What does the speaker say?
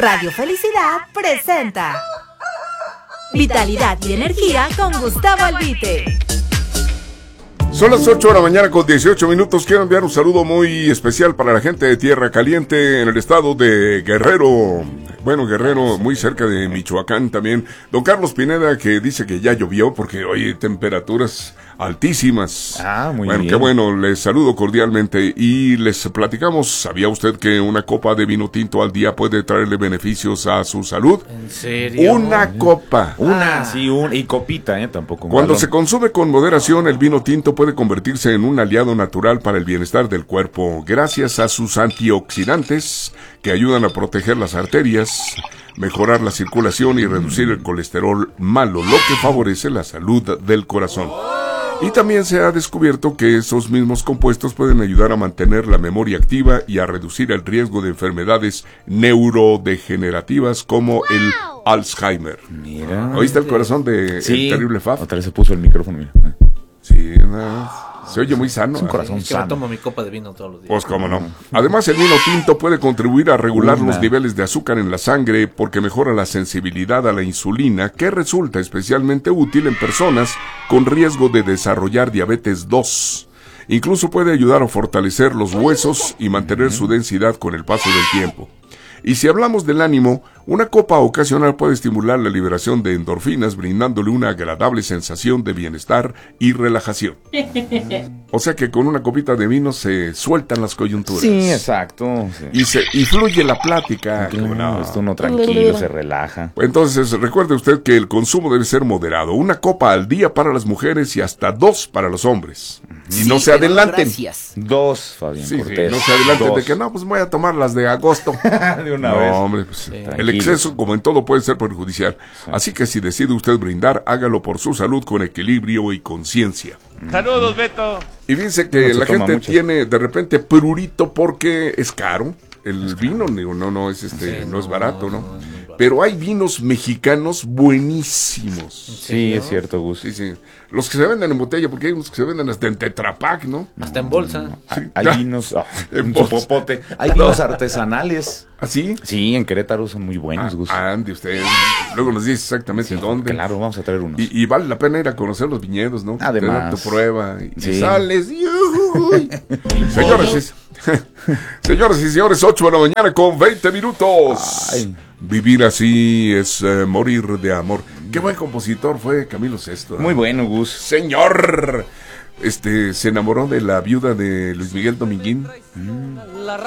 Radio Felicidad presenta Vitalidad y Energía con Gustavo Albite. Son las 8 de la mañana con 18 minutos. Quiero enviar un saludo muy especial para la gente de Tierra Caliente en el estado de Guerrero. Bueno, Guerrero, muy cerca de Michoacán también. Don Carlos Pineda, que dice que ya llovió porque hoy temperaturas altísimas. Muy bueno, bien. qué bueno, les saludo cordialmente y les platicamos. ¿Sabía usted que una copa de vino tinto al día puede traerle beneficios a su salud? ¿En serio? Una copa. Y copita, tampoco. Cuando se consume con moderación, el vino tinto puede convertirse en un aliado natural para el bienestar del cuerpo, gracias a sus antioxidantes que ayudan a proteger las arterias, mejorar la circulación y reducir el colesterol malo, lo que favorece la salud del corazón. Y también se ha descubierto que esos mismos compuestos pueden ayudar a mantener la memoria activa y a reducir el riesgo de enfermedades neurodegenerativas como el Alzheimer. Mira. ¿Oíste el corazón de Sí. el terrible Faf? Otra vez se puso el micrófono, mira. Sí, se oye muy sano. Es un corazón Es que me sano. tomo mi copa de vino todos los días. Pues cómo no. Además, el vino tinto puede contribuir a regular los niveles de azúcar en la sangre porque mejora la sensibilidad a la insulina, que resulta especialmente útil en personas con riesgo de desarrollar diabetes 2. Incluso puede ayudar a fortalecer los huesos y mantener su densidad con el paso del tiempo. Y si hablamos del ánimo, una copa ocasional puede estimular la liberación de endorfinas, brindándole una agradable sensación de bienestar y relajación. O sea que con una copita de vino se sueltan las coyunturas. Sí, exacto. Sí. Y fluye la plática. No, está uno tranquilo, se relaja. Entonces, recuerde usted que el consumo debe ser moderado. Una copa al día para las mujeres y hasta 2 para los hombres. Y no se adelanten. Dos, Fabián Sí, Cortés. no se adelanten Dos. de que no, pues voy a tomar las de agosto. De una No, vez. hombre, pues, Sí. el Tranquilo. exceso, como en todo, puede ser perjudicial. Así que si decide usted brindar, hágalo por su salud con equilibrio y conciencia. Saludos, Beto. Y dice que No se la toma gente mucho. tiene de repente prurito porque es caro. El vino, digo, no es no es barato, ¿no? Pero hay vinos mexicanos buenísimos. Sí, es cierto, Gus. Sí. Los que se venden en botella, porque hay unos que se venden hasta en Tetra Pak, ¿no? Hasta en bolsa. Hay vinos, En un bolsa. popote. Hay vinos artesanales. ¿Así? Sí, en Querétaro son muy buenos, Gus. Ande usted. Luego nos dice exactamente dónde. Claro, vamos a traer unos. Y vale la pena ir a conocer los viñedos, ¿no? Además. Te dan tu prueba y Sí. sales. ¡Yujuy! Señores y señores, 8 de la mañana con 20 minutos. Ay. Vivir así es morir de amor. Qué buen compositor fue Camilo Sesto. Muy bueno, Gus. Señor. Se enamoró de la viuda de Luis Miguel Dominguín.